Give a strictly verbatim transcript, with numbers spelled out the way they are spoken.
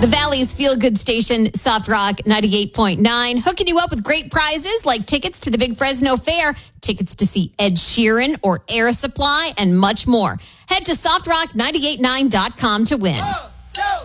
The Valley's feel-good station, Soft Rock ninety-eight point nine, hooking you up with great prizes like tickets to the Big Fresno Fair, tickets to see Ed Sheeran or Air Supply, and much more. Head to soft rock nine eight nine dot com to win.